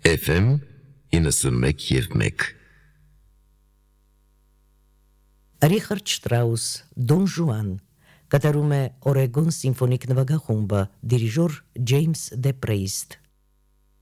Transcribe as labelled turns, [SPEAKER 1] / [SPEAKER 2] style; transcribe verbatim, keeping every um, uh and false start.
[SPEAKER 1] Էֆ էմ իննսունմեկ և մեկ
[SPEAKER 2] Ռիխարդ Շտրաուս Դոն Ժուան կատարում է Օրեգոն սիմֆոնիկ նվագախումբը դիրիժոր Ջեյմս Դեպրեիստ